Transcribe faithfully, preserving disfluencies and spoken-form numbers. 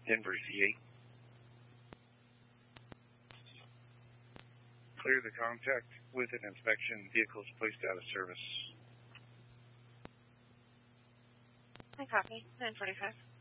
Denver C eight. Clear the contact with an inspection. Vehicles placed out of service. I copy. nine forty-five.